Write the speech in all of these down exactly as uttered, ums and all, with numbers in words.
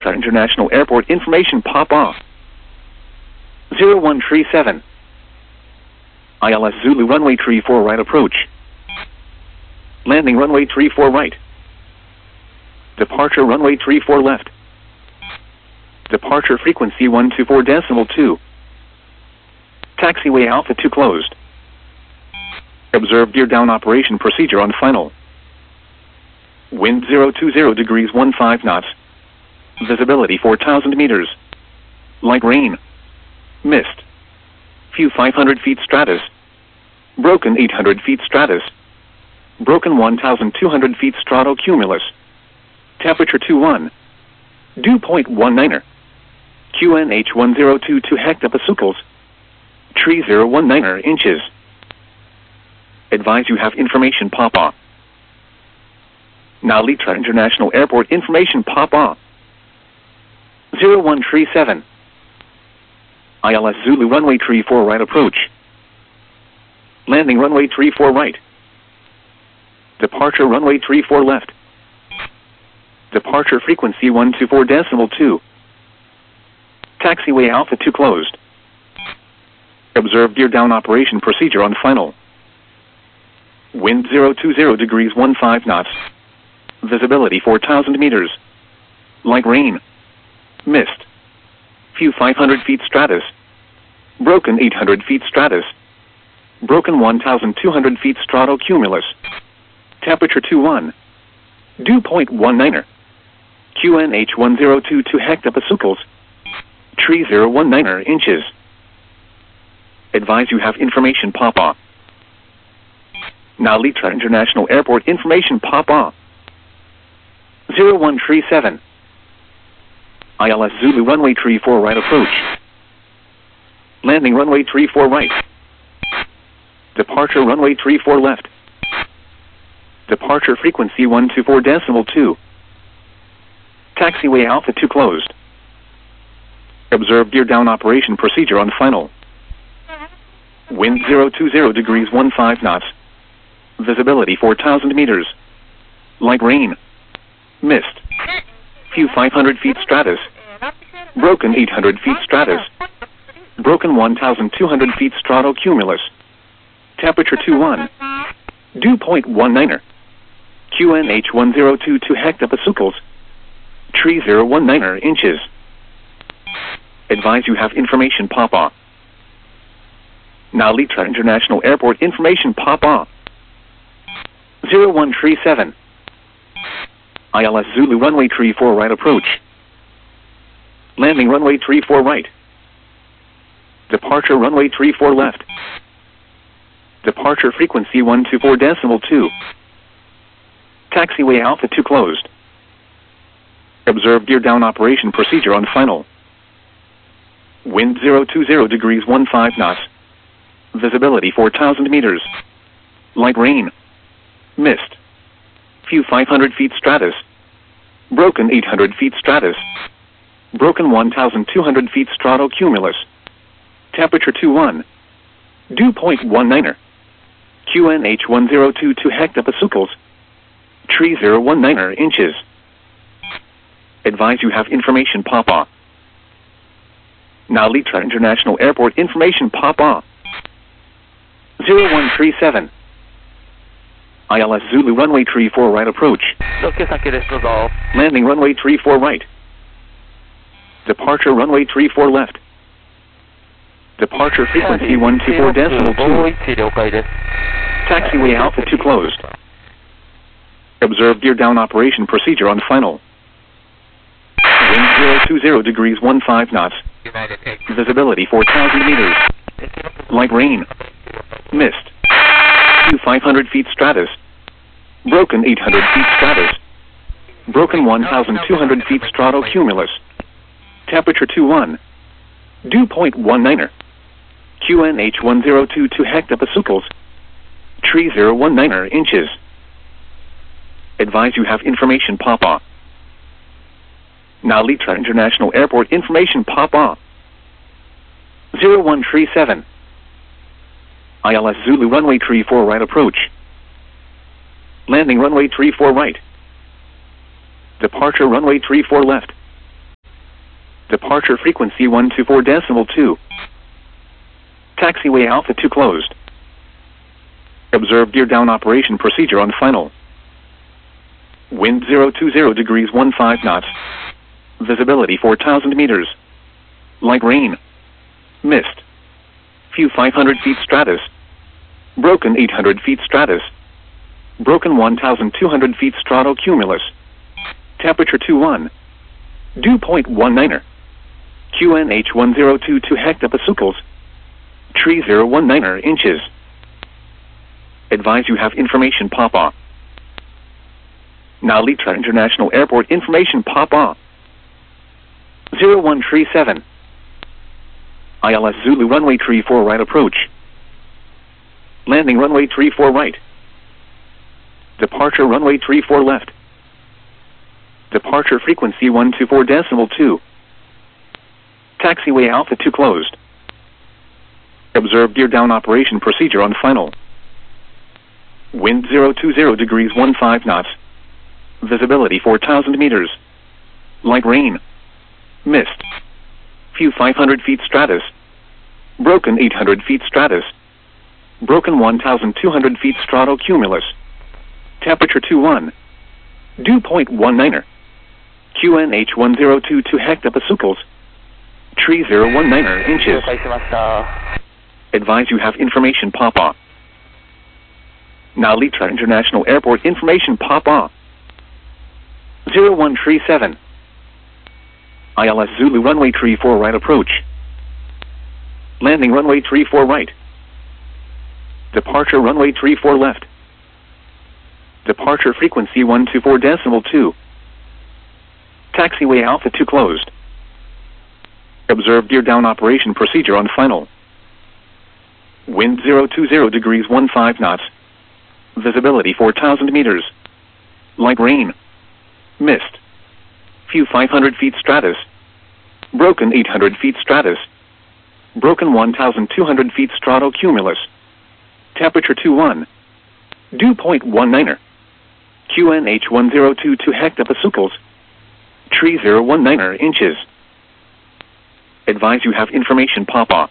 Litra International Airport information pop off. zero one three seven. I L S Zulu runway three four right approach. Landing runway three four right. Departure runway three four left. Departure frequency one two four decimal two. Taxiway Alpha two closed. Observe gear down operation procedure on final. Wind zero two zero degrees one five knots. Visibility four thousand meters. Light rain. Mist. Few five hundred feet stratus. Broken eight hundred feet stratus. Broken one thousand two hundred feet stratocumulus. Temperature two one. Dew point one niner. Q N H one zero two two hectopascals. Tree zero one niner inches. Advise you have information pop on. Now Litra International Airport information pop on. zero one three seven. I L S Zulu runway three four right approach. Landing runway three four right. Departure runway three four left. Departure frequency one two four decimal two. Taxiway Alpha two closed. Observe gear down operation procedure on final. Wind zero two zero degrees one five knots. Visibility four thousand meters. Light rain. Mist. Few five hundred feet stratus. Broken eight hundred feet stratus. Broken one thousand two hundred feet stratocumulus. Temperature two one. Dew point one niner. Q N H one zero two two hectopascals. Tree zero one niner inches. Advise you have information pop on. Now Litra International Airport information pop on. zero one three seven. I L S Zulu runway three four right approach. Landing runway three four right. Departure runway three four left. Departure frequency one two four decimal two. Taxiway Alpha two closed. Observe gear down operation procedure on final. Wind zero two zero degrees one five knots. Visibility four thousand meters. Light rain. Mist. Few five hundred feet stratus. Broken eight hundred feet stratus. Broken one thousand two hundred feet stratocumulus. Temperature two one. Dew point one niner. Q N H one zero two two hectopascals. Tree zero one niner inches. Advise you have information pop on. Now Litra International Airport information pop on. zero one three seven. I L S Zulu runway three four right approach. Landing runway three four right. Departure runway three four left. Departure frequency one two four decimal two. Taxiway Alpha two closed. Observe gear down operation procedure on final. Wind zero two zero degrees one five knots. Visibility four thousand meters. Light rain. Mist. Few five hundred feet stratus. Broken eight hundred feet stratus. Broken one thousand two hundred feet stratocumulus. Temperature two one. Dew point one niner. Q N H one zero two two hectopascals. Tree zero one niner inches. Advise you have information pop on. Now Litra International Airport information pop on. zero one three seven. I L S Zulu runway three four right approach. Landing runway three four right. Departure runway three four left. Departure frequency one two four decimal two. Taxiway Alpha two closed. Observe gear down operation procedure on final. Wind zero two zero degrees one five knots. Visibility four thousand meters. Light rain. Mist. Few five hundred feet stratus. Broken eight hundred feet stratus. Broken one thousand two hundred feet stratocumulus. Temperature two one. Dew point one niner. Q N H one zero two two hectopascals. Tree zero one niner inches. Advise you have information pop on. Now Litra International Airport information pop on. zero one three seven. I L S Zulu runway three four right approach. Landing runway three four right. Departure runway three four left. Departure frequency one two four decimal two. Taxiway Alpha two closed. Observe gear down operation procedure on final. Wind zero two zero degrees one five knots. Visibility four thousand meters. Light rain. Mist. Few five hundred feet stratus. Broken eight hundred feet stratus. Broken one thousand two hundred feet stratocumulus. Temperature two one. Dew point one niner. Q N H one zero two two hectopascals. Tree zero one niner inches. Advise you have information Papa. Now Litra International Airport information Papa. zero one three seven. I L S Zulu runway three four right approach. Landing runway three four right. Departure runway three four left. Departure frequency one two four decimal two. Taxiway Alpha two closed. Observe gear down operation procedure on final. Wind zero two zero degrees one five knots. Visibility four thousand meters. Light rain. Mist. Few five hundred feet stratus. Broken eight hundred feet stratus. Broken one thousand two hundred feet stratocumulus. Temperature two one. Dew point one niner. Q N H one zero two two hectopascals. Tree zero one niner inches. Advise you have information Papa. Now Litra International Airport information Papa. zero one three seven. I L S Zulu runway three four right approach. Landing runway three four right. Departure runway three four left. Departure frequency one two four decimal two. Taxiway Alpha two closed. Observe gear down operation procedure on final. Wind zero two zero degrees one five knots. Visibility four thousand meters. Light rain. Mist. Few five hundred feet stratus. Broken eight hundred feet stratus. Broken one thousand two hundred feet stratocumulus. Temperature two one. Dew point one niner. Q N H one zero two two hectopascals. Tree zero one niner inches. Advise you have information Papa.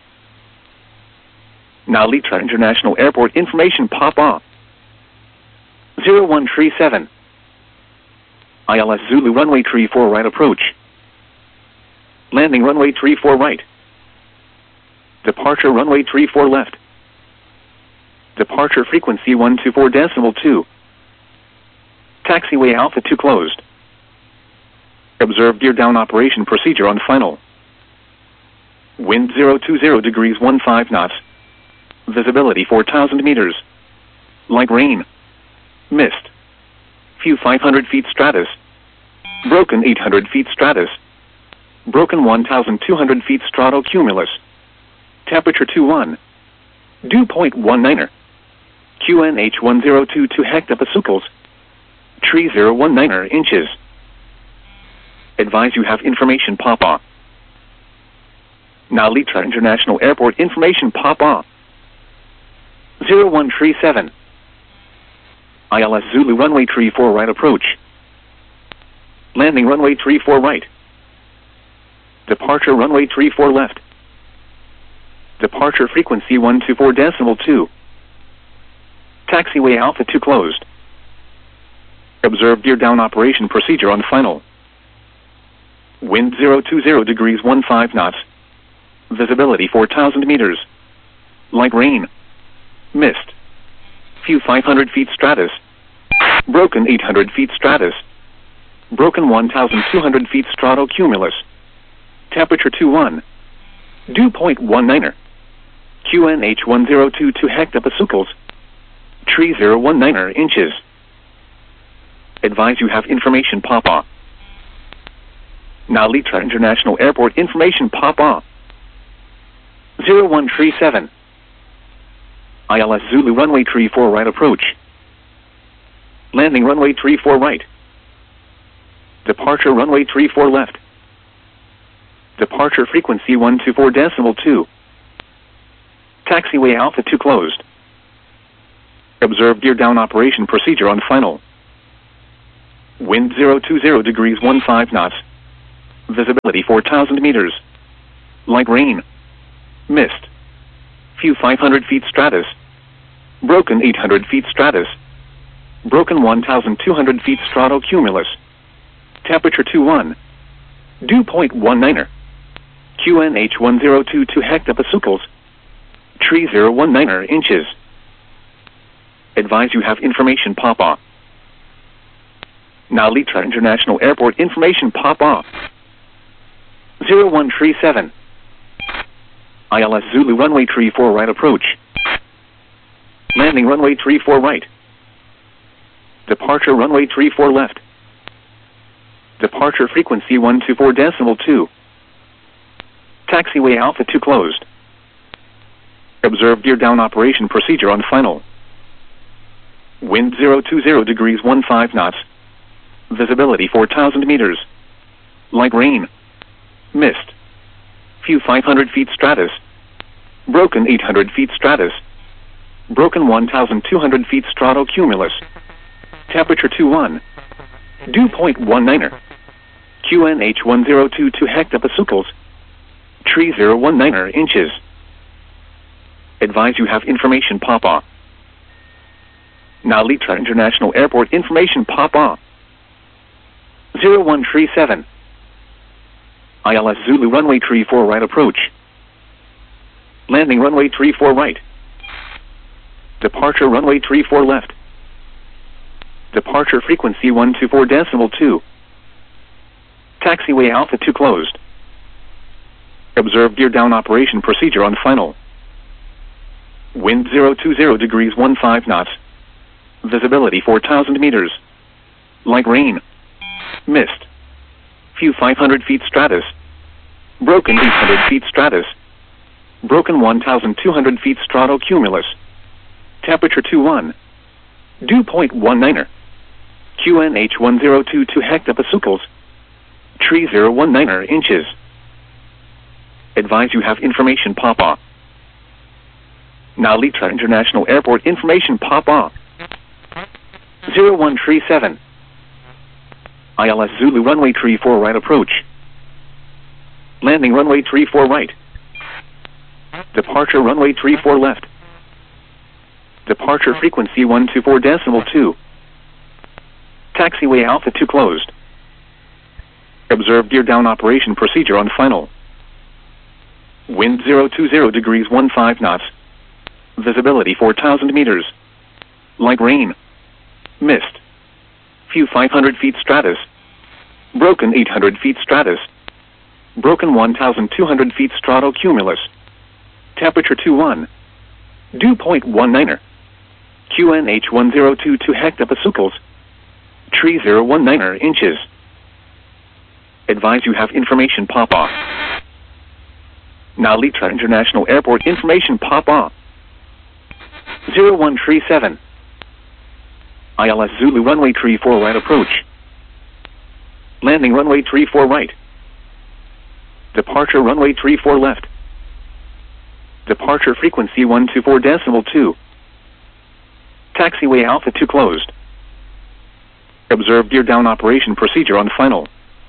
Now Litra International Airport information Papa. zero one three seven. I L S Zulu runway three four right approach. Landing runway three four right. Departure runway three four left. Departure frequency one two four decimal two. Taxiway Alpha two closed. Observe gear down operation procedure on final. Wind zero two zero degrees one five knots. Visibility four thousand meters. Light rain. Mist. Few five hundred feet stratus. Broken eight hundred feet stratus. Broken one thousand two hundred feet stratocumulus. Temperature two one. Dew point one niner. Q N H one zero two two hectopascals. Tree zero one niner inches. Advise you have information Papa. Now Litra International Airport information Papa. zero one three seven. I L S Zulu runway three four right approach. Landing runway three four right. Departure runway three four left. Departure frequency one two four decimal two. Taxiway Alpha two closed. Observe gear down operation procedure on final. Wind zero two zero degrees one five knots. Visibility four thousand meters. Light rain. Mist. Few five hundred feet stratus. Broken eight hundred feet stratus. Broken one thousand two hundred feet stratocumulus. Temperature two one. Dew point one niner. Q N H one zero two two hectopascals. Tree zero one niner inches. Advise you have information Papa. Now Litra International Airport information Papa. zero one three seven. I L S Zulu runway three four right approach. Landing runway three four right. Departure runway three four left. Departure frequency one two four decimal two. Taxiway Alpha two closed. Observe gear down operation procedure on final. Wind zero two zero degrees one five knots. Visibility four thousand meters. Light rain. Mist. Few five hundred feet stratus. Broken eight hundred feet stratus. Broken one thousand two hundred feet stratocumulus. Temperature two one. Dew point one niner. Q N H one zero two two hectopascals. Tree zero one niner inches. Advise you have information pop off. Now Litra International Airport information pop off. zero one three seven. I L S Zulu runway three four right approach. Landing runway three four right. Departure runway three four left. Departure frequency one two four decimal two. Taxiway Alpha two closed. Observe gear down operation procedure on final. Wind zero two zero degrees one five knots. Visibility four thousand meters. Light rain. Mist. Few five hundred feet stratus. Broken eight hundred feet stratus. Broken one thousand two hundred feet stratocumulus. Temperature two one. Dew point one niner. Q N H one zero two two hectopascals. Tree zero one niner inches. Advise you have information pop off. Now Litra International Airport information pop off. zero one three seven. I L S Zulu runway three four right approach. Landing runway three four right. Departure runway three four left. Departure frequency one two four decimal two. Taxiway Alpha two closed. Observe gear down operation procedure on final. Wind zero two zero degrees one five knots. Visibility four thousand meters. Light rain. Mist. Few five hundred feet stratus. Broken eight hundred feet stratus. Broken one thousand two hundred feet stratocumulus. Temperature two one. Dew point one niner. Q N H one zero two two hectopascals. Tree zero one niner inches. Advise you have information pop off. Now Litra International Airport information pop off. zero one three seven. I L S Zulu runway three four right approach. Landing runway three four right. Departure runway three four left. Departure frequency one two four decimal two. Taxiway Alpha two closed. Observe gear down operation procedure on final. Wind zero two zero degrees one five knots. Visibility four thousand meters. Light rain. Mist. Few five hundred feet stratus. Broken eight hundred feet stratus. Broken one thousand two hundred feet stratocumulus. Temperature two one. Dew point one niner. Q N H one zero two two hectopascals. Tree zero one niner inches. Advise you have information pop off. Now Litra International Airport information pop off. zero one three seven. I L S Zulu runway three four right approach. Landing runway three four right. Departure runway three four left. Departure frequency one two four decimal two. Taxiway Alpha two closed. Observe gear down operation procedure on final.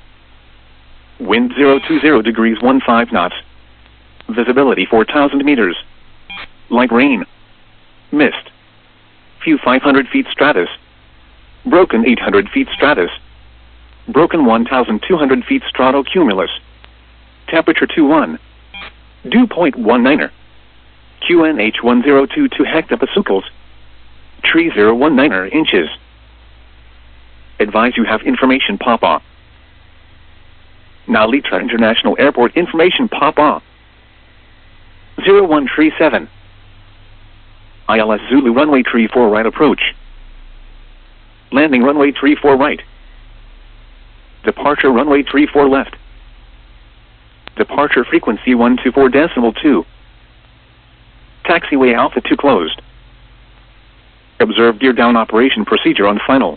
Wind zero two zero degrees one five knots. Visibility four thousand meters. Light rain. Mist. Few five hundred feet stratus. Broken eight hundred feet stratus. Broken one thousand two hundred feet stratocumulus. Temperature two one. Dew point one niner. Q N H one zero two two hectopascals. Tree zero one niner inches. Advise you have information pop off. Now Litra International Airport information pop off. zero one three seven. I L S Zulu runway three four right approach. Landing runway three four right. Departure runway three four left. Departure frequency one two four decimal two. Taxiway Alpha two closed. Observe gear down operation procedure on final.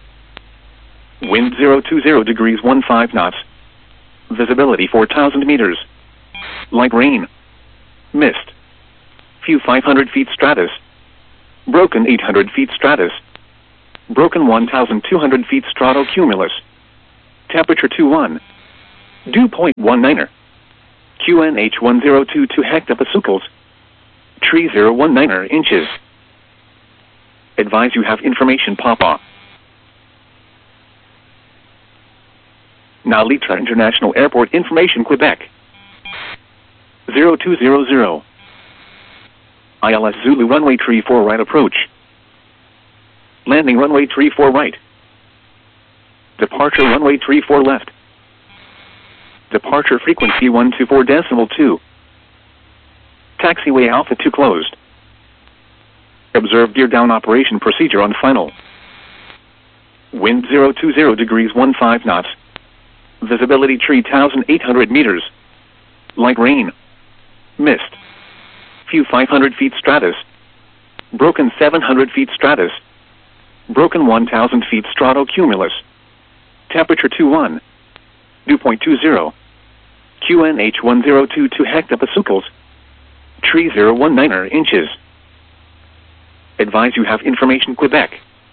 Wind zero two zero degrees one five knots. Visibility four thousand meters. Light rain. Mist. Few five hundred feet stratus. Broken eight hundred feet stratus. Broken one thousand two hundred feet stratocumulus. Temperature two one. Dew point one niner. Q N H one zero two two hectopascals. Tree zero one niner inches. Advise you have information Papa. Now Litra International Airport information Quebec. zero two zero zero. I L S Zulu runway tree four right approach. Landing runway tree four right. Departure runway tree four left. Departure frequency one two four decimal two. Taxiway Alpha two closed. Observe gear down operation procedure on final. Wind zero two zero degrees one five knots. Visibility three thousand eight hundred meters. Light rain. Mist. Few five hundred feet stratus. Broken seven hundred feet stratus. Broken one thousand feet stratocumulus. Temperature two one. Dew point two zero. Q N H one zero two two hectopascals. Tree zero one niner inches. Advise you have information Quebec.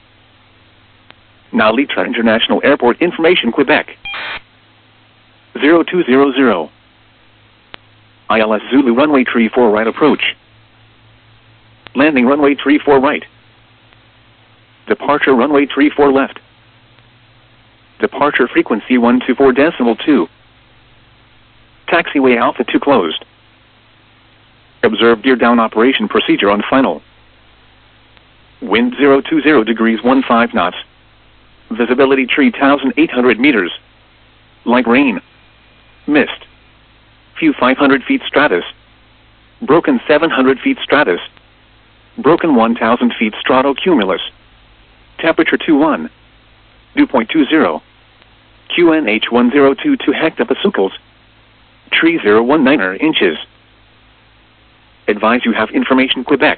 Now Litra International Airport information Quebec. zero two zero zero. I L S Zulu runway tree four right approach. Landing runway tree four right. Departure runway tree four left. Departure frequency one two four decimal two. Taxiway Alpha two closed. Observe gear down operation procedure on final. Wind zero two zero degrees one five knots. Visibility three thousand eight hundred meters. Light rain. Mist. Few five hundred feet stratus. Broken seven hundred feet stratus. Broken one thousand feet stratocumulus. Temperature two one. Dew point two zero. Q N H one zero two two hectopascals. Tree zero one niner inches. Advise you have information Quebec.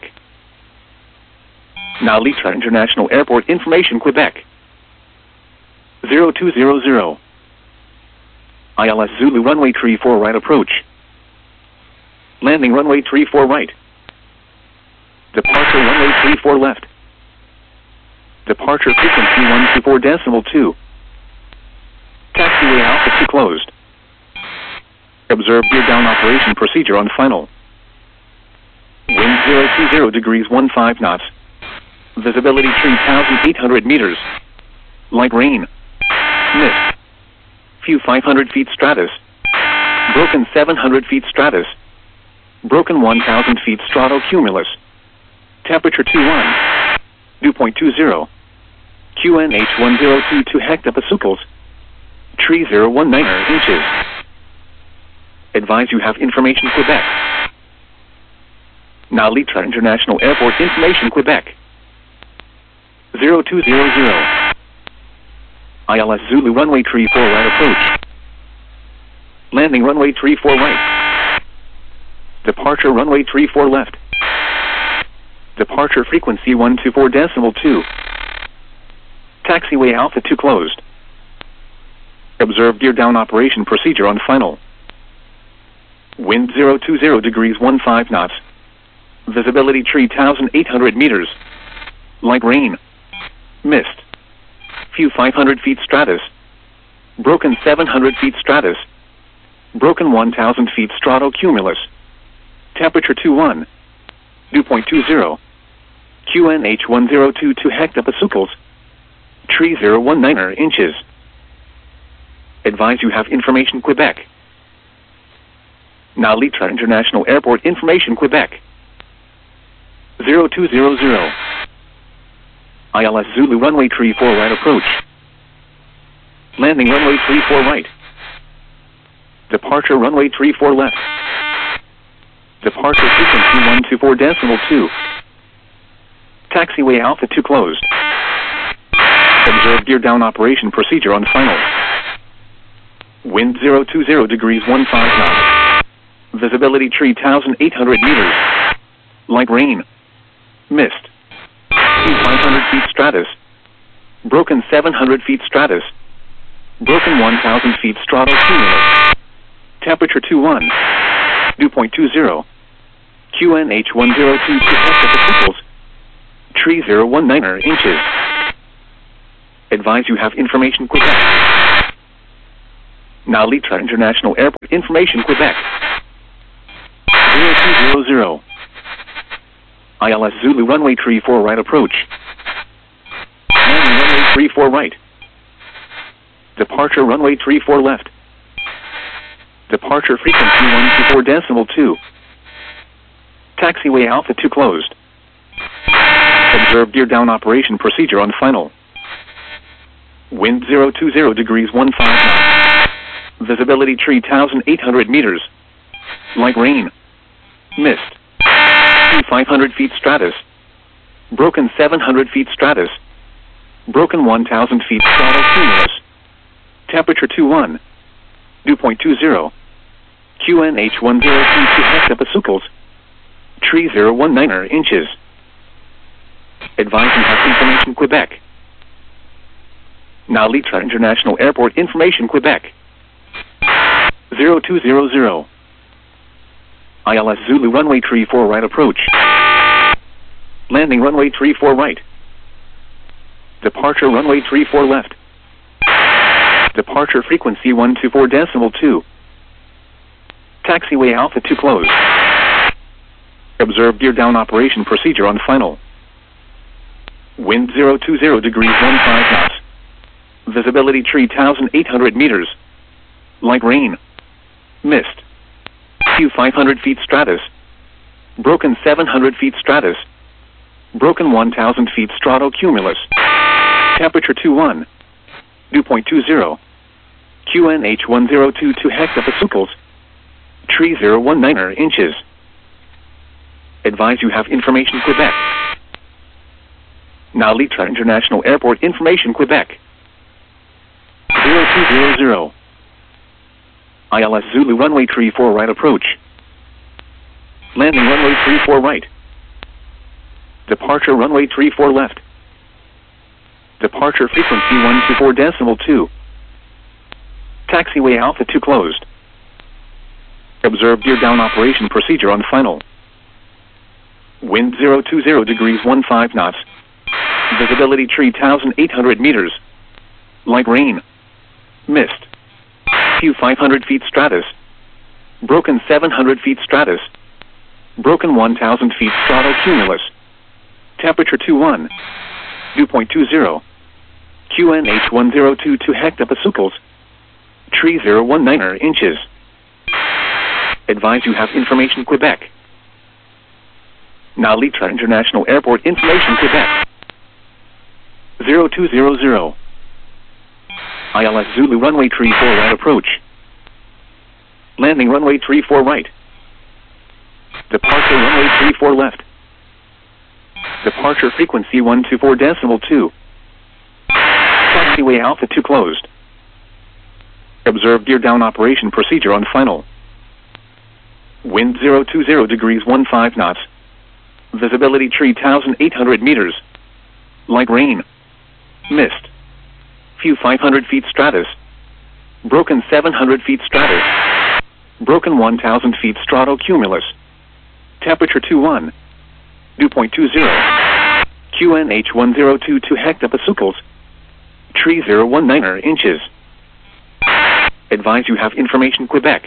Now Litra International Airport information Quebec. zero two zero zero. I L S Zulu runway tree four right approach. Landing runway tree four right. Departure runway tree four left. Departure frequency one two four decimal two. Taxiway Alpha two closed. Observe gear down operation procedure on final. Wind zero two zero degrees one five knots. Visibility three thousand eight hundred meters. Light rain. Mist. Few five hundred feet stratus. Broken seven hundred feet stratus. Broken one thousand feet stratocumulus. Temperature two one. Dew point two zero. Q N H one zero two two hectopascals. Tree zero one niner inches. Advise you have information Quebec. Now Litra International Airport information Quebec. zero two zero zero. I L S Zulu runway tree four right approach. Landing runway tree four right. Departure runway tree four left. Departure frequency one two four decimal two. Taxiway Alpha two closed. Observe gear down operation procedure on final. Wind zero two zero degrees one five knots. Visibility three thousand eight hundred meters. Light rain. Mist. Few five hundred feet stratus. Broken seven hundred feet stratus. Broken one thousand feet stratocumulus. Temperature two one. Dew point two zero. Q N H one zero two two hectopascals. Tree zero one niner inches. Advise you have information Quebec. Now Litra International Airport information Quebec. zero two zero zero. I L S Zulu runway tree four right approach. Landing runway tree four right. Departure runway tree four left. Departure frequency one two four decimal two. Taxiway Alpha two closed. Observe gear down operation procedure on final. Wind zero two zero degrees one five knots. Visibility three thousand eight hundred meters. Light rain. Mist. five hundred feet stratus. Broken seven hundred feet stratus. Broken one thousand feet stratocumulus. Temperature two one. Dew point two zero. Q N H one zero two two hectopascals. Tree zero one niner inches. Advise you have information Quebec. Now Litra International Airport information, Quebec. zero two zero zero. I L S Zulu runway three four right approach. Landing runway three four right. Departure runway three four left. Departure frequency one two four decimal two. Taxiway Alpha two closed. Observe gear down operation procedure on final. Wind zero two zero degrees one five knots. Visibility three thousand eight hundred meters. Light rain. Mist. five hundred feet stratus. Broken seven hundred feet stratus. Broken one thousand feet stratocumulus. Temperature two one. Dew point two zero. Q N H one zero two two hectopascals. Tree zero one nine inches. Advising have information, Quebec. Now Litra International Airport information, Quebec. zero two zero zero. I L S Zulu runway three four right approach. Landing runway three four right. Departure runway three four left. Departure frequency one two four decimal two. Taxiway Alpha two closed. Observe gear down operation procedure on final. Wind zero two zero degrees one five knots. Visibility three thousand eight hundred meters. Light rain. Mist. Q five hundred feet stratus. Broken seven hundred feet stratus. Broken one thousand feet stratocumulus. Temperature two one. Dew point two zero. Q N H one zero two two hectopascals. Tree zero one nine inches. Advise you have information, Quebec. Now Litra International Airport information, Quebec. zero two zero zero. I L S Zulu runway three four right approach. Landing runway three four right. Departure runway three four left. Departure frequency one two four decimal two. Taxiway Alpha two closed. Observe gear down operation procedure on final. Wind zero two zero degrees one five knots. Visibility three thousand eight hundred meters. Light rain. Mist. Q five hundred feet stratus. Broken seven hundred feet stratus. Broken one thousand feet stratocumulus. Temperature two one. Dew point two zero. Q N H one zero two two hectopascals. Tree zero one nine inches. Advise you have information, Quebec. Now Litra International Airport information, Quebec. zero two zero zero. I L S Zulu runway three four right approach. Landing runway three four right. Departure runway three four left. Departure frequency one two four decimal two. Taxiway Alpha two closed. Observe gear down operation procedure on final. Wind zero two zero degrees one five knots. Visibility three thousand eight hundred meters. Light rain. Mist. Q five hundred feet stratus. Broken seven hundred feet stratus. Broken one thousand feet stratocumulus. Temperature two one. Dew point two zero. Q N H one zero two two hectopascals. Tree zero one nine inches. Advise you have information, Quebec.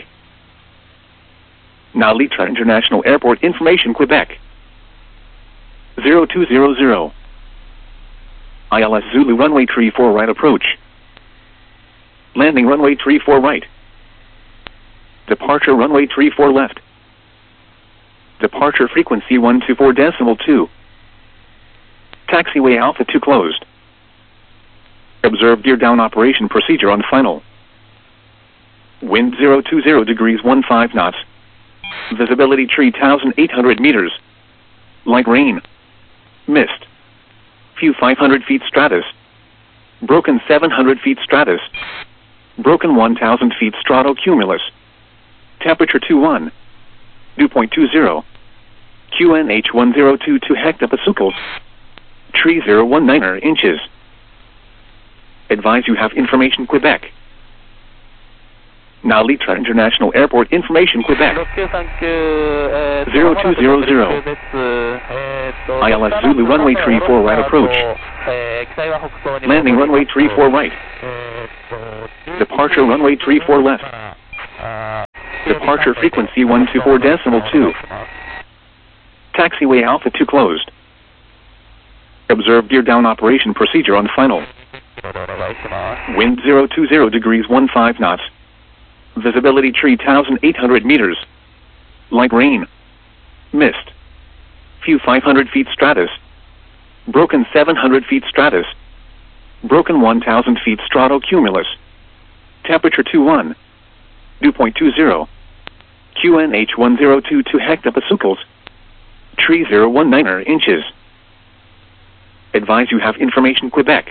Now Litra International Airport information, Quebec. zero two zero zero. I L S Zulu runway three four right approach. Landing runway three four right. Departure runway three four left. Departure frequency one two four decimal two. Taxiway Alpha two closed. Observe gear down operation procedure on final. Wind zero two zero degrees one five knots. Visibility three thousand eight hundred meters. Light rain. Mist. Q five hundred feet stratus. Broken seven hundred feet stratus. Broken one thousand feet stratocumulus. Temperature two one. Dew point two zero. Q N H one zero two two hectopascals. Tree zero one nine inches. Advise you have information, Quebec. Now Litra International Airport Information Quebec. ろくきゅうさんきゅう、えー、 ゼロツーゼロゼロです。えー、とアイエルエス Zulu Runway three four right approach. えー、機体は北東に Landing runway three four right. えー、と Departure runway three four left. あー Departure frequency one two four decimal two. Taxiway Alpha two closed. Observe gear down operation procedure on final. お願いします。 Wind zero two zero degrees one five knots. Visibility three thousand eight hundred meters. Light rain. Mist. Few five hundred feet stratus. Broken seven hundred feet stratus. Broken one thousand feet stratocumulus. Temperature two one. Dew point two zero. Q N H one zero two two hectopascals. Tree zero one nine inches. Advise you have information Quebec.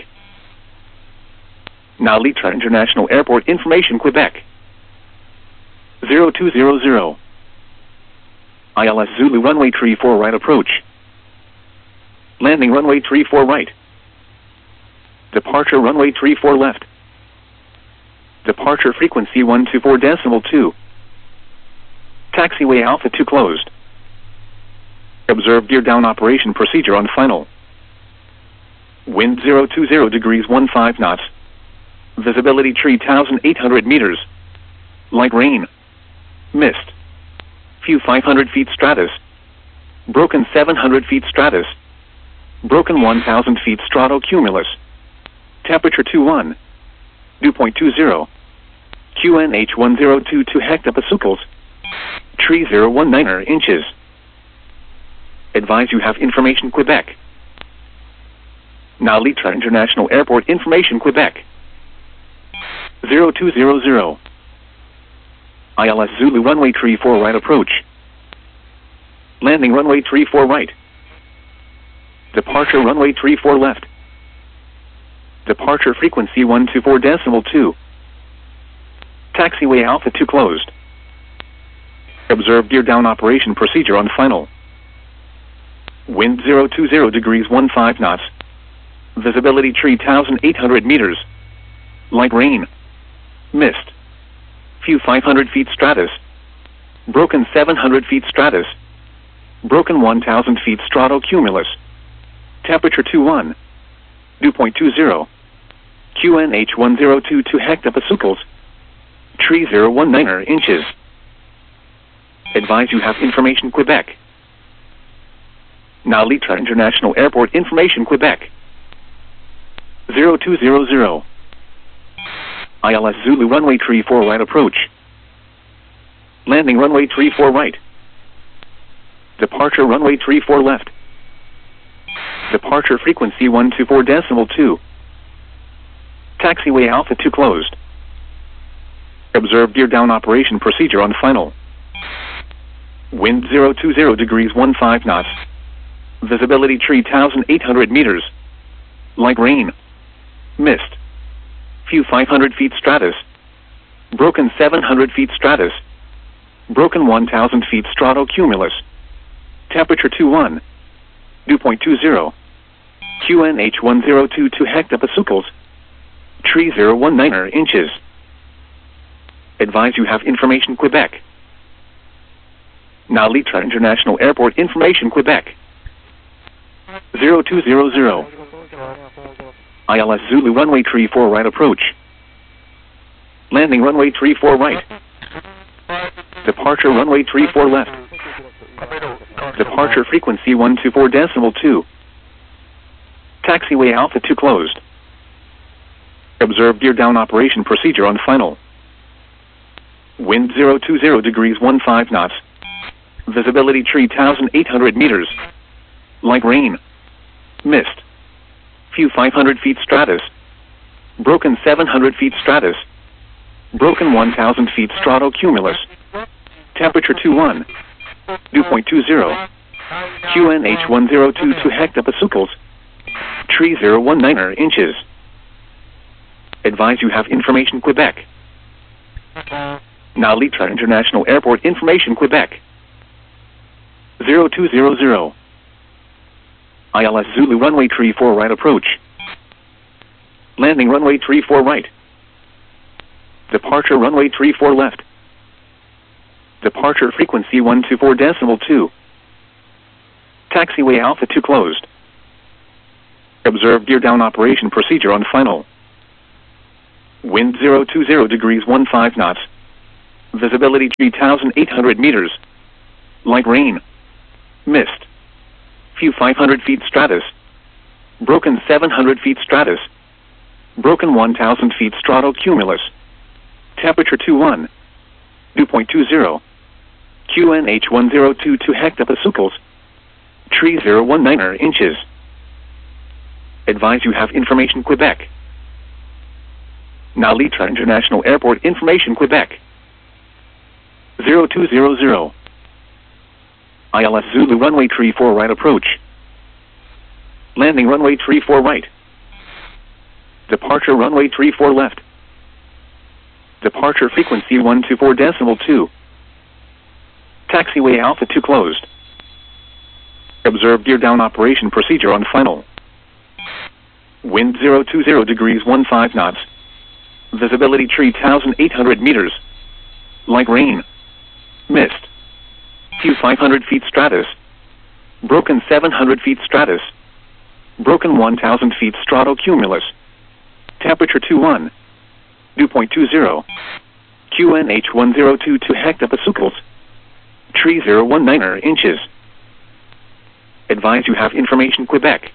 Now Litra International Airport Information Quebec. zero two zero zero. I L S Zulu runway three four right approach. Landing runway three four right. Departure runway three four left. Departure frequency one two four decimal two. Taxiway Alpha two closed. Observe gear down operation procedure on final. Wind zero two zero degrees one five knots. Visibility three thousand eight hundred meters. Light rain. Mist. Few five hundred feet stratus. Broken seven hundred feet stratus. Broken one thousand feet stratocumulus. Temperature two one. Dew point two zero. Q N H one zero two two hectopascals. Tree zero one nine inches. Advise you have information Quebec. Now Litra International Airport Information Quebec. zero two zero zero. I L S Zulu runway three four right approach. Landing runway three four right. Departure runway three four left. Departure frequency one two four decimal two. Taxiway Alpha two closed. Observe gear down operation procedure on final. Wind zero two zero degrees one five knots. Visibility three thousand eight hundred meters. Light rain. Mist. Few five hundred feet stratus. Broken seven hundred feet stratus. Broken one thousand feet stratocumulus. Temperature two one. Dew point two zero. Q N H one zero two two hectopascals. Tree zero one nine inches. Advise you have information Quebec. Now Litra International Airport Information Quebec. zero two zero zero. I L S Zulu runway three four right approach. Landing runway three four right. Departure runway three four left. Departure frequency one two four decimal two. Taxiway Alpha two closed. Observe gear down operation procedure on final. Wind zero two zero degrees one five knots. Visibility three thousand eight hundred meters. Light rain. Mist. Few five hundred feet stratus. Broken seven hundred feet stratus. Broken one thousand feet stratocumulus. Temperature two one. Dew point two zero. Q N H one zero two two hectopascals. Tree zero one nine inches. Advise you have information Quebec. Now Litra International Airport Information Quebec. zero two zero zero. I L S Zulu runway three four right approach. Landing runway three four right. Departure runway three four left. Departure frequency one two four decimal two. Taxiway Alpha two closed. Observe gear down operation procedure on final. Wind zero two zero degrees one five knots. Visibility three thousand eight hundred meters. Light rain. Mist. Few five hundred feet stratus. Broken seven hundred feet stratus. Broken one thousand feet stratocumulus. Temperature two one. Dew point two zero. Q N H one zero two two hectopascals. Tree zero one nine inches. Advise you have information Quebec. Now Litra International Airport Information Quebec. zero two zero zero. I L S Zulu runway three four right approach. Landing runway three four right. Departure runway three four left. Departure frequency one two four decimal two. Taxiway Alpha two closed. Observe gear down operation procedure on final. Wind zero two zero degrees fifteen knots. Visibility three thousand eight hundred meters. Light rain. Mist. Few five hundred feet stratus. Broken seven hundred feet stratus. Broken one thousand feet stratocumulus. Temperature two one. Dew point two zero. Q N H one zero two two hectopascals. Tree zero one nine inches. Advise you have information Quebec. Nalitra International Airport information Quebec. zero two zero zero. I L S Zulu runway three four right approach. Landing runway three four right. Departure runway three four left. Departure frequency one two four decimal two. Taxiway Alpha two closed. Observe gear down operation procedure on final. Wind zero two zero degrees fifteen knots. Visibility three thousand eight hundred meters. Light rain. Mist. Few five hundred feet stratus. Broken seven hundred feet stratus. Broken one thousand feet stratocumulus. Temperature two one. Dew point two zero. Q N H one zero two two hectopascals. Tree zero one nine inches. Advise you have information Quebec.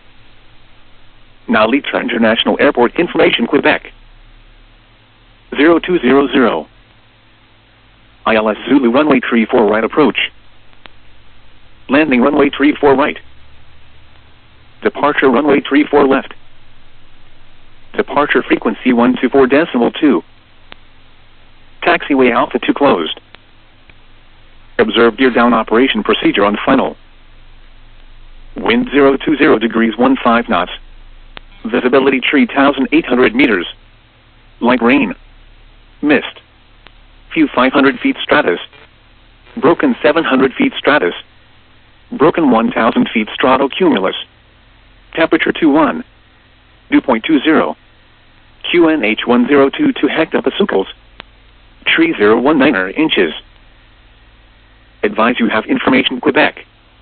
Nalitra International Airport information Quebec. zero two zero zero. I L S Zulu runway three four right approach. Landing runway three four right. Departure runway three four left. Departure frequency one two four decimal two. Taxiway Alpha two closed. Observe gear down operation procedure on final. Wind zero two zero degrees fifteen knots. Visibility three thousand eight hundred meters. Light rain. Mist. Few five hundred feet stratus. Broken seven hundred feet stratus. Broken one thousand feet stratocumulus. Temperature two one. Dew point two zero. Q N H one zero two two hectopascals. Tree zero one nine inches. Advise you have information Quebec.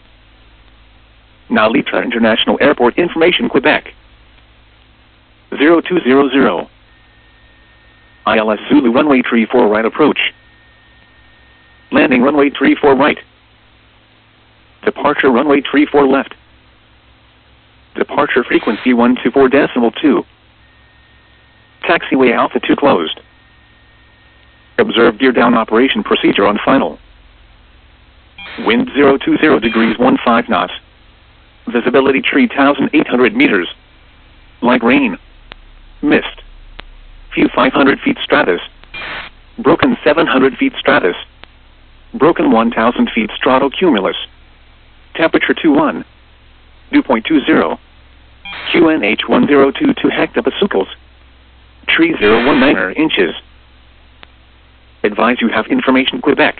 Nalitra International Airport information Quebec. zero two zero zero. I L S Zulu runway three four right approach. Landing runway three four right. Departure runway three four left. Departure frequency one two four decimal two. Taxiway Alpha two closed. Observe gear down operation procedure on final. Wind zero two zero degrees fifteen knots. Visibility three thousand eight hundred meters. Light rain. Mist. Few five hundred feet stratus. Broken seven hundred feet stratus. Broken one thousand feet stratocumulus. Temperature two one. Dew point two zero. Q N H one zero two two hectopascals. Tree zero one nine inches. Advise you have information Quebec.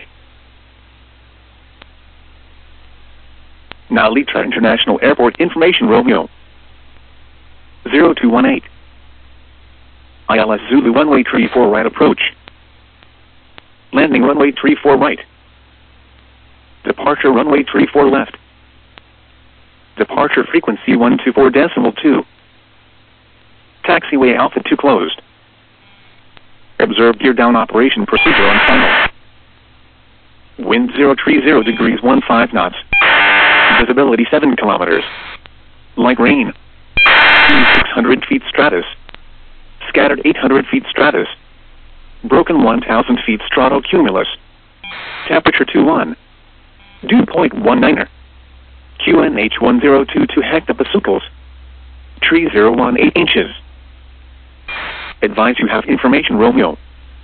Nalitra International Airport information Romeo. zero two one eight. I L S Zulu runway three four right approach. Landing runway three four right. Departure runway three four left. Departure frequency one two four decimal two. Taxiway Alpha two closed. Observe gear down operation procedure on final. Wind zero three zero degrees fifteen knots. Visibility seven kilometers. Light rain. six hundred feet stratus. Scattered eight hundred feet stratus. Broken one thousand feet stratocumulus. Temperature two one. Dew point one nine. Q N H one zero two two hectopascals. Tree zero one eight inches. Advise you have information Romeo.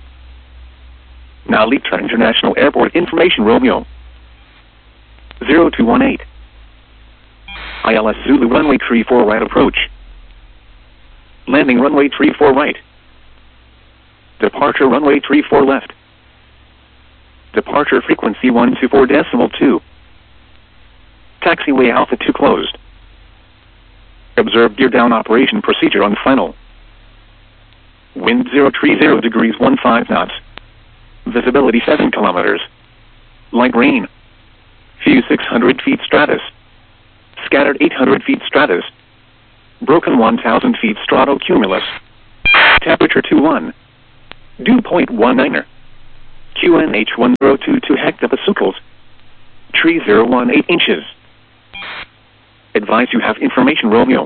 Nalitra International Airport information Romeo. zero two one eight. I L S Zulu runway three four right approach. Landing runway three four right. Departure runway three four left. Departure frequency one two four decimal two. Taxiway Alpha two closed. Observe gear down operation procedure on final. Wind zero three zero degrees one five knots. Visibility seven kilometers. Light rain. View six hundred feet stratus. Scattered eight hundred feet stratus. Broken one thousand feet stratocumulus. Temperature two one. Dew point one niner. Q N H one zero two two hectopascals. Tree zero one eight inches. Advise you have information Romeo.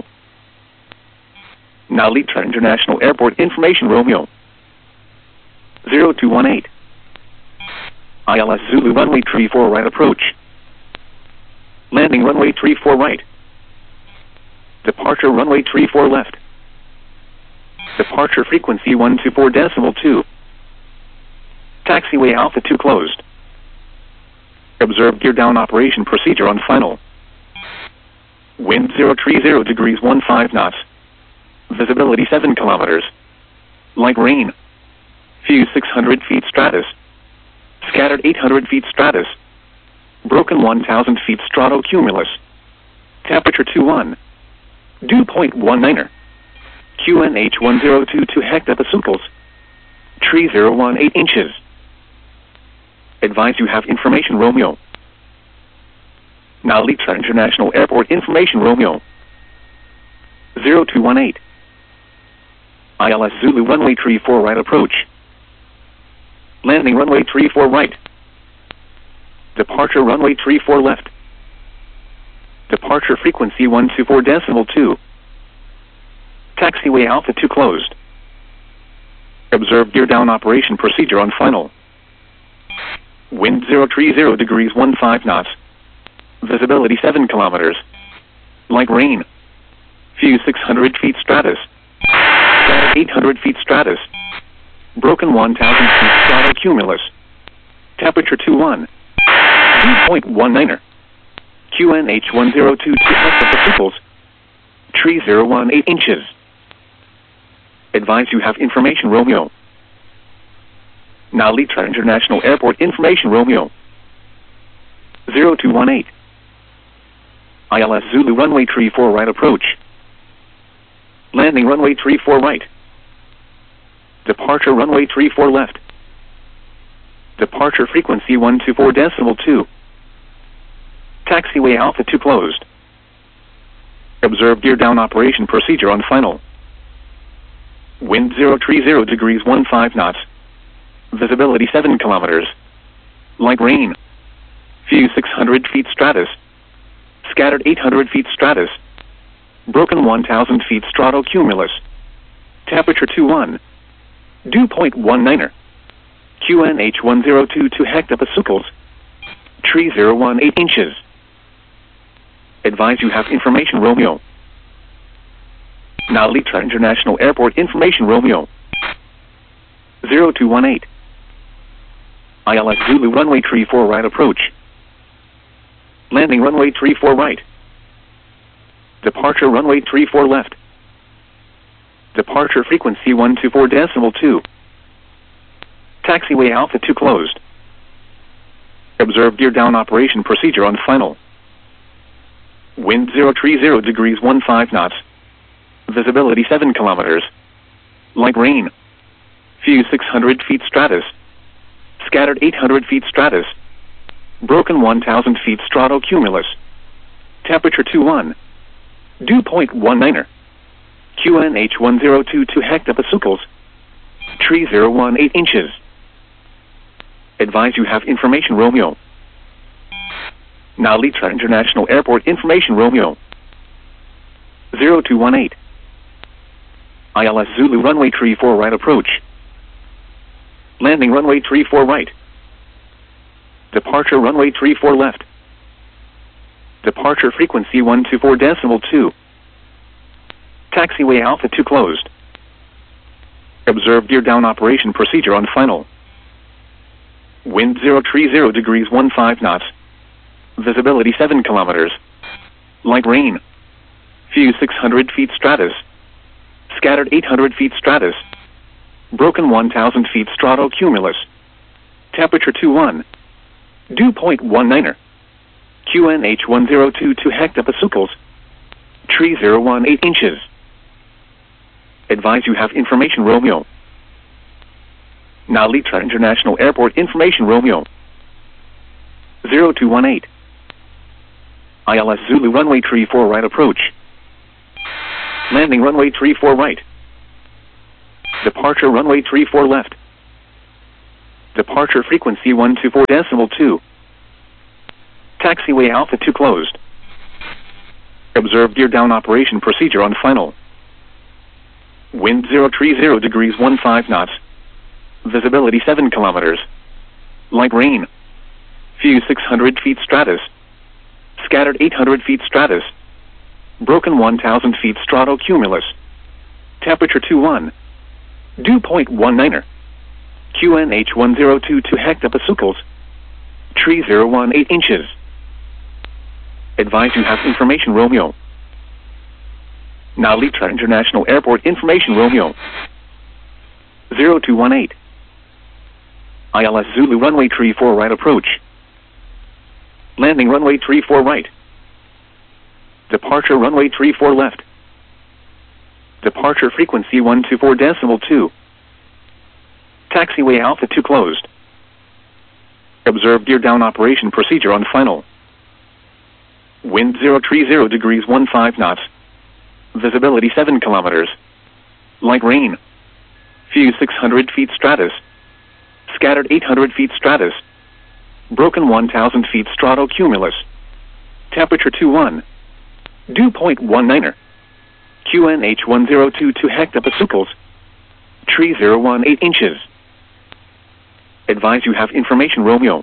Now Litra International Airport information Romeo. zero two one eight. I L S Zulu runway three four right approach. Landing runway three four right. Departure runway three four left. Departure frequency one two four decimal two. Taxiway Alpha two closed. Observe gear down operation procedure on final. Wind zero three zero degrees one five knots. Visibility seven kilometers. Light rain. View six hundred feet stratus. Scattered eight hundred feet stratus. Broken one thousand feet stratocumulus. Temperature two one. Dew point one niner. Q N H one zero two two hectopascals. Tree zero one eight inches. Advise you have information Romeo. Now Litra International Airport information Romeo. zero two one eight. I L S Zulu runway three four right approach. Landing runway three four right. Departure runway three four left. Departure frequency one two four decimal two. Taxiway Alpha two closed. Observe gear down operation procedure on final. Wind zero three zero degrees one five knots. Visibility seven kilometers. Light rain. View six hundred feet stratus. eight hundred feet stratus. Broken one thousand feet stratocumulus. Temperature two one. Dew point one niner. Q N H one zero two two hectopascals. Tree zero one eight inches. Advise you have information Romeo. Now Litra International Airport information Romeo. zero two one eight. I L S Zulu runway three four right approach. Landing runway three four right. Departure runway three four left. Departure frequency one two four decimal two. Taxiway Alpha two closed. Observe gear down operation procedure on final. Wind zero three zero degrees one five knots. Visibility seven kilometers. Light rain. View six hundred feet stratus. Scattered eight hundred feet stratus. Broken one thousand feet stratocumulus. Temperature two one. Dew point one niner. Q N H one zero two two hectopascals. Tree zero one eight inches. Advise you have information Romeo. Now Litra International Airport information Romeo. zero two one eight. I L S Zulu runway three four right approach. Landing runway three four right. Departure runway three four left. Departure frequency one two four decimal two. Taxiway Alpha two closed. Observe gear down operation procedure on final. Wind zero three zero degrees one five knots. Visibility seven kilometers. Light rain. View six hundred feet stratus. Scattered eight hundred feet stratus. Broken one thousand feet stratocumulus. Temperature two one. Dew point one niner. Q N H one zero two two hectopascals. Tree zero one eight inches. Advise you have information Romeo. Now Litra International Airport information Romeo. zero two one eight. I L S Zulu runway three four right approach. Landing runway three four right. Departure runway three four left. Departure frequency one two four decimal two. Taxiway Alpha two closed. Observe gear down operation procedure on final. Wind zero three zero degrees one five knots. Visibility seven kilometers. Light rain. View six hundred feet stratus. Scattered eight hundred feet stratus. Broken one thousand feet stratocumulus. Temperature two one. Dew point one niner. Q N H one zero two two hectopascals. Tree zero one eight inches. Advise you have information Romeo. Now Litra International Airport information Romeo. zero two one eight. I L S Zulu runway three four right approach. Landing runway three four right. Departure runway three four left. Departure frequency one two four decimal two. Taxiway Alpha two closed. Observe gear down operation procedure on final. Wind zero three zero degrees one five knots. Visibility seven kilometers. Light rain. View six hundred feet stratus. Scattered eight hundred feet stratus. Broken one thousand feet stratocumulus. Temperature two one. Dew point one niner. Q N H one zero two two hectopascals. Tree zero one eight inches. Advise you have information Romeo. Now Litra International Airport information Romeo. zero two one eight. I L S Zulu runway three four right approach. Landing runway three four right. Departure runway three four left. Departure frequency one two four decimal two. Taxiway Alpha two closed. Observe gear down operation procedure on final. Wind zero three zero degrees one five knots. Visibility seven kilometers. Light rain. View six hundred feet stratus. Scattered eight hundred feet stratus. Broken one thousand feet stratocumulus. Temperature two one. Dew point one niner. Q N H one zero two two hectopascals. Tree zero one eight inches. Advise you have information Romeo.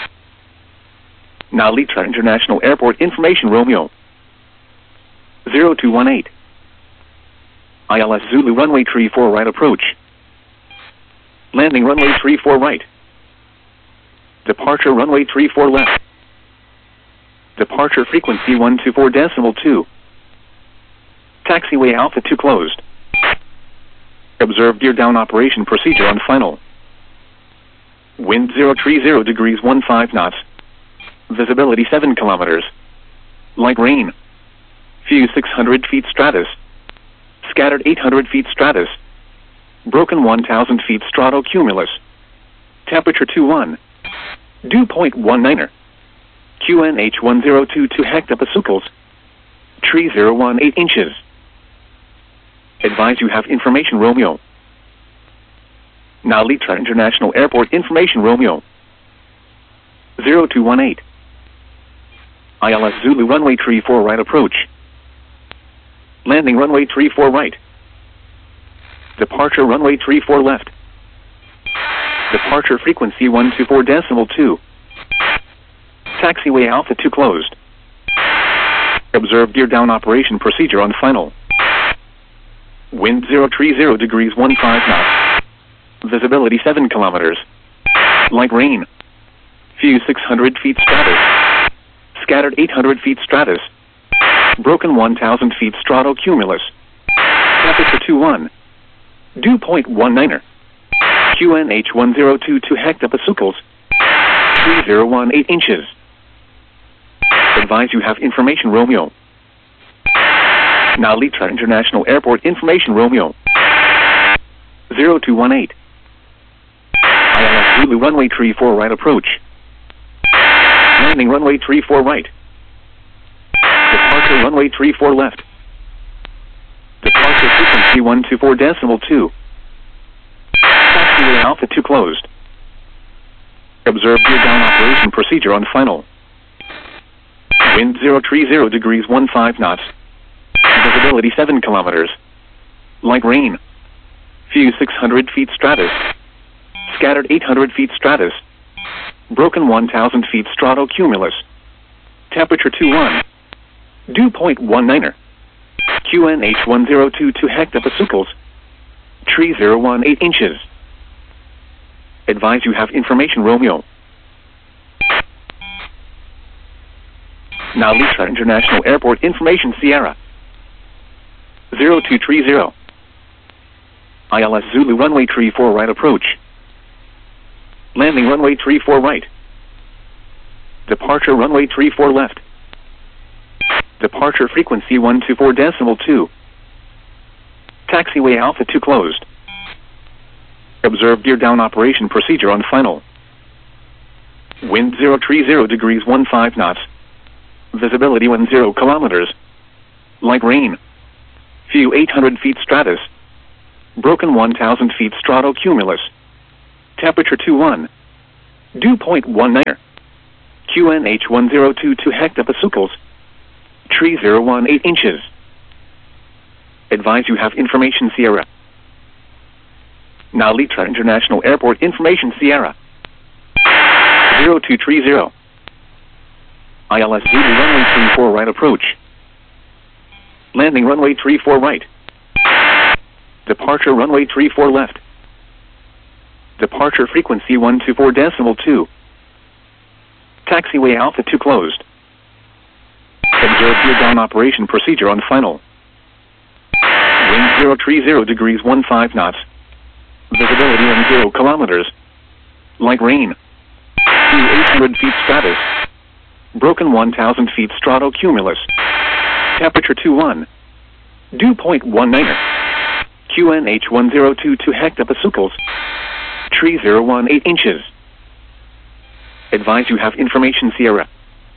Now Litra International Airport information Romeo. zero two one eight. I L S Zulu runway three four right approach. Landing runway three four right. Departure runway three four left. Departure frequency one two four decimal two. Taxiway Alpha two closed. Observe gear down operation procedure on final. Wind zero three zero degrees one five knots. Visibility seven kilometers. Light rain. View six hundred feet stratus. Scattered eight hundred feet stratus. Broken one thousand feet stratocumulus. Temperature two one. Dew point one niner. Q N H one zero two two hectopascals. Tree zero one eight inches. Advise you have information Romeo. Now Litra International Airport information Romeo. zero two one eight. I L S Zulu runway three four right approach. Landing runway three four right. Departure runway three four left. Departure frequency one two four decimal two. Taxiway Alpha two closed. Observe gear down operation procedure on final. Wind zero three zero degrees one five knots. Visibility seven kilometers. Light rain. View six hundred feet stratus. Scattered eight hundred feet stratus. Broken one thousand feet stratocumulus. Temperature two one. Dew point one niner. Q N H one zero two two hectopascals. Tree zero one eight inches. Advise you have information Romeo. Now Litra International Airport information Romeo. zero two one eight. I L S Zulu runway three four right approach. Landing runway three four right. Departure runway three four left. Departure frequency one two four decimal two. Taxiway Alpha two closed. Observe gear down operation procedure on final. Wind zero three zero degrees one five knots. Visibility seven kilometers. Light rain. View six hundred feet stratus. Scattered eight hundred feet stratus. Broken one thousand feet stratocumulus. Temperature two one. Dew point one niner. Q N H one zero two two hectopascals. Tree zero one eight inches. Advise you have information Romeo. Now Litra International Airport information Sierra. zero two three zero. I L S Zulu runway three four right approach. Landing runway three four right. Departure runway three four left. Departure frequency one two four decimal two. Taxiway Alpha two closed. Observe gear down operation procedure on final. Wind zero three zero degrees one five knots. Visibility one zero kilometers. Light rain. View eight hundred feet stratus. Broken one thousand feet stratocumulus. Temperature two one. Dew point one nine. Q N H one zero two two hectopascals. Tree zero one eight inches. Advise you have information Sierra. Now Litra International Airport information Sierra. zero two three zero. I L S Zulu runway three four right approach. Landing runway three four right. Departure runway three four left. Departure frequency one two four decimal two. Taxiway Alpha two closed. Observe gear down operation procedure on final. Wind zero three zero degrees one five knots. Visibility one zero kilometers. Light rain. View eight hundred feet stratus. Broken one thousand feet stratocumulus. Temperature two one. Dew point one nine. Q N H one zero two two hectopascals. Tree zero one eight inches. Advise you have information Sierra.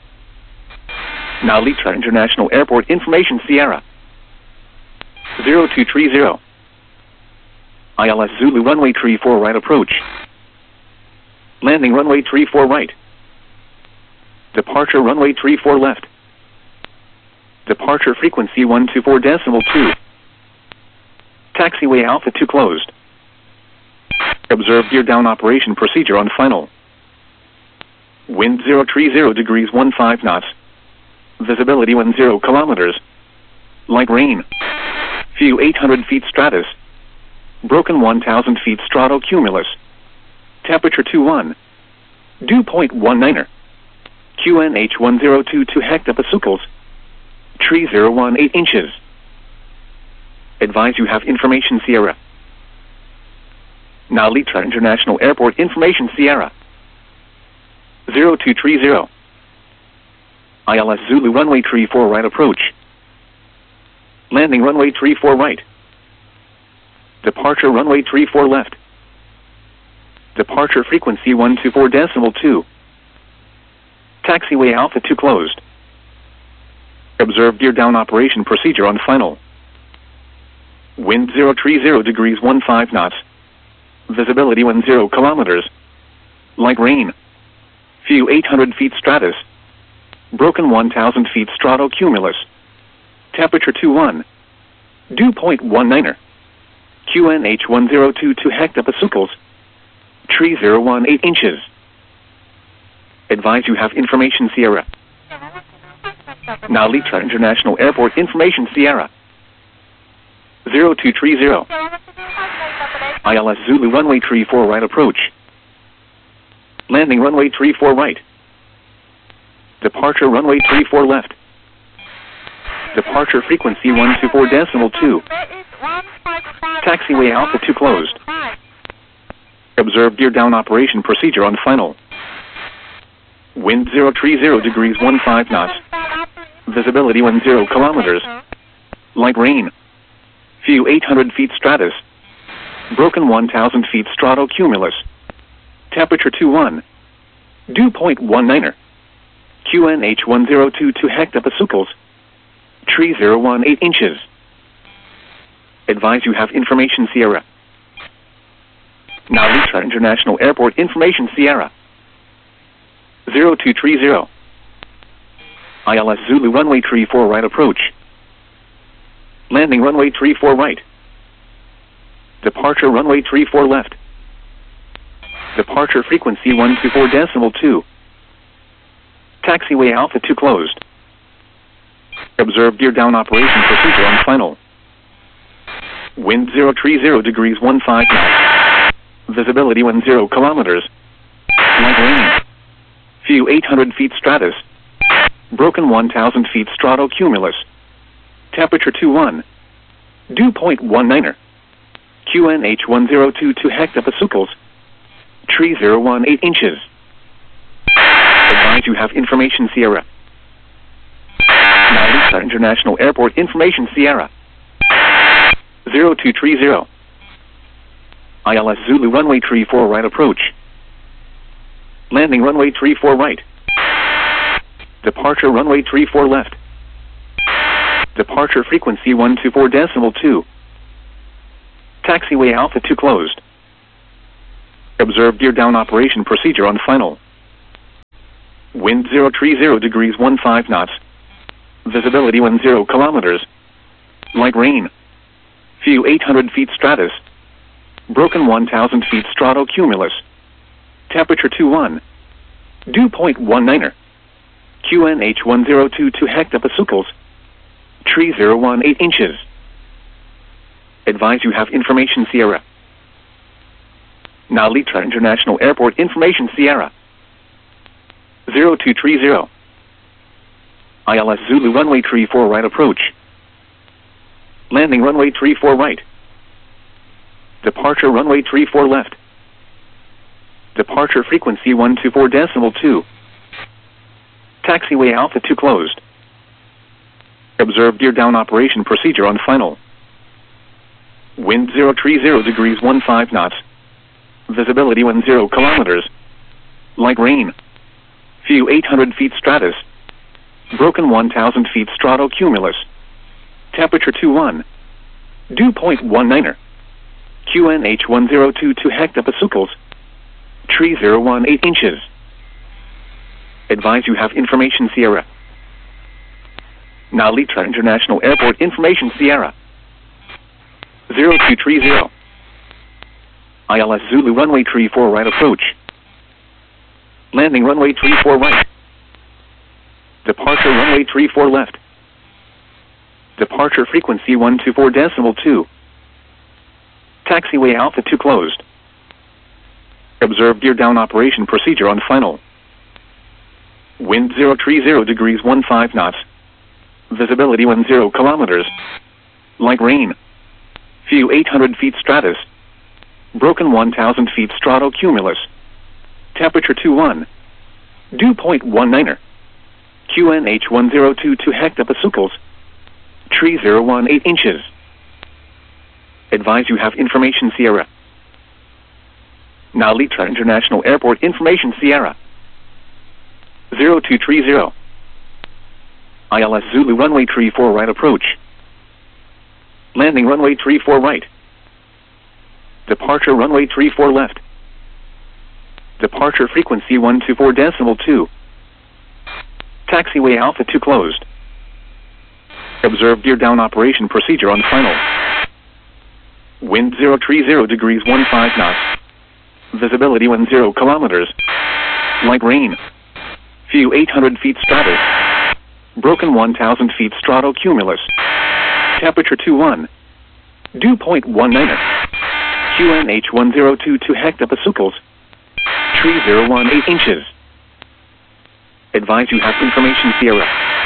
Now Litra International Airport information Sierra. zero two three zero. I L S Zulu runway three four right approach. Landing runway three four right. Departure runway three four left. Departure frequency one two four decimal two. Taxiway Alpha two closed. Observe gear down operation procedure on final. Wind zero three zero degrees one five knots. Visibility one zero kilometers. Light rain. View eight hundred feet stratus. Broken one thousand feet stratocumulus. Temperature two one. Dew point one nine. Q N H one zero two two hectopascals. Tree zero one eight inches. Advise you have information Sierra. Now Litra International Airport information Sierra. zero two three zero. I L S Zulu runway three four right approach. Landing runway three four right. Departure runway three four left. Departure frequency one two four decimal two. Taxiway Alpha two closed. Observe gear down operation procedure on final. Wind zero three zero degrees one five knots. Visibility one zero kilometers. Light rain. View eight hundred feet stratus. Broken one thousand feet stratocumulus. Temperature two one. Dew point one nine. Q N H one zero two two hectopascals. Tree zero one eight inches. Advise you have information Sierra. Now Litra International Airport information Sierra. zero two three zero. I L S Zulu runway three four right approach. Landing runway three four right. Departure runway three four left. Departure frequency one two four decimal two. Taxiway Alpha two closed. Observe gear down operation procedure on final. Wind zero three zero degrees one five knots. Visibility one zero kilometers. Light rain. View eight hundred feet stratus. Broken one thousand feet stratocumulus. Temperature two one. Dew point one nine. Q N H one zero two two hectopascals. Tree zero one eight inches. Advise you have information Sierra. Now Litra International Airport information Sierra. zero two three zero. I L S Zulu runway three four right approach. Landing runway three four right. Departure runway three four left. Departure frequency one two four decimal two. Taxiway Alpha two closed. Observe gear down operation procedure on final. Wind zero three zero degrees one five knots. Visibility one zero kilometers. Light rain. View eight hundred feet stratus. Broken one thousand feet stratocumulus. Temperature two one. Dew point one nine. Q N H one zero two two hectopascals. Tree zero one eight inches. Advise you have information Sierra. Now Litra International Airport information Sierra. zero two three zero. I L S Zulu runway tree four right approach. Landing runway tree four right. Departure runway tree four left. Departure frequency one two four decimal two. Taxiway Alpha two closed. Observe gear down operation procedure on final. Wind zero three zero degrees one five knots. Visibility one zero kilometers. Light rain. View eight hundred feet stratus. Broken one thousand feet stratocumulus. Temperature two one. Dew point one niner. Q N H one zero two two hectopascals. Tree zero one eight inches. Advise you have information Sierra. Now Litra International Airport information Sierra. zero two three zero. I L S Zulu runway tree four right approach. Landing runway tree four right. Departure runway tree four left. Departure frequency one two four decimal two. Taxiway Alpha two closed. Observe gear down operation procedure on final. Wind zero three zero degrees one five knots. Visibility one zero kilometers. Light rain. View eight hundred feet stratus. Broken one thousand feet stratocumulus. Temperature two one. Dew point one niner. Q N H one zero two two hectopascals. Tree zero one eight inches. Advise you have information Sierra. Now Litra International Airport information Sierra. zero two three zero. I L S Zulu runway tree four right approach. Landing runway tree four right. Departure runway tree four left. Departure frequency one two four decimal two. Taxiway Alpha two closed. Observe gear down operation procedure on final. Wind zero three zero degrees one five knots. Visibility one zero kilometers. Light rain. View eight hundred feet stratus. Broken one thousand feet stratocumulus. Temperature two one. Dew point one niner. Q N H one zero two two hectopascals. Tree zero one eight inches. Advise you have information Sierra. Now Litra International Airport information Sierra. zero two three zero. I L S Zulu runway tree four right approach. Landing runway tree four right. Departure runway tree four left. Departure frequency one two four decimal two. Taxiway Alpha two closed. Observe gear down operation procedure on final. Wind zero three zero degrees one five knots. Visibility one zero kilometers. Light rain. View eight hundred feet stratus. Broken one thousand feet stratocumulus. Temperature two one. Dew point one niner. Q N H one zero two two hectopascals. Tree zero one eight inches. Advise you have information Sierra.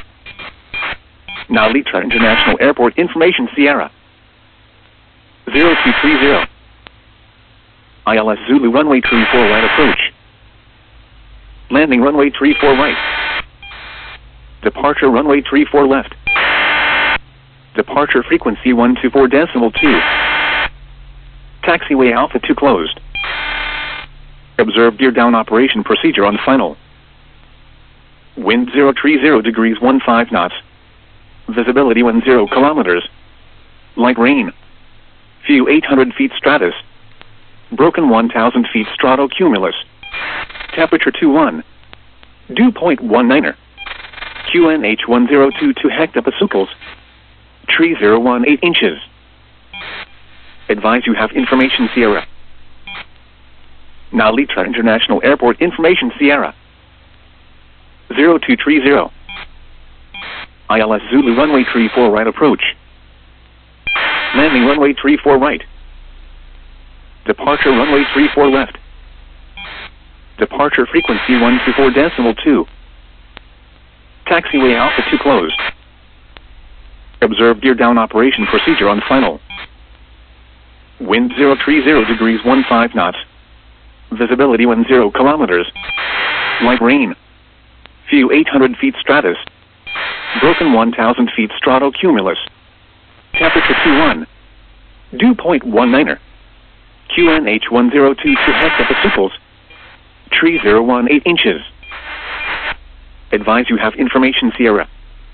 Now Litra International Airport information Sierra. zero two three zero. I L S Zulu runway tree four right approach. Landing runway tree four right. Departure runway tree four left. Departure frequency one two four decimal two. Taxiway Alpha two closed. Observe gear down operation procedure on final. Wind zero three zero degrees one five knots. Visibility one zero kilometers. Light rain. View eight hundred feet stratus. Broken one thousand feet stratocumulus. Temperature two one. Dew point one niner. Q N H one zero two two hectopascals. Tree zero one eight inches. Advise you have information Sierra. Now Litra International Airport information Sierra. zero two three zero. I L S Zulu runway tree four right approach. Landing runway tree four right. Departure runway tree four left. Departure frequency one two four decimal two. Taxiway Alpha two closed. Observe gear down operation procedure on final. Wind zero three zero degrees one five knots. Visibility one zero kilometers. Light rain. View eight hundred feet stratus. Broken one thousand feet stratocumulus. Temperature two one. Dew point one niner. Q N H one zero two two heads up at Suples. Tree zero one eight inches. Advise you have information Sierra.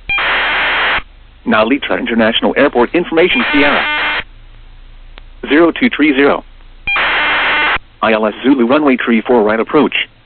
Nalitra International Airport information Sierra. zero two three zero. I L S Zulu runway tree four right approach.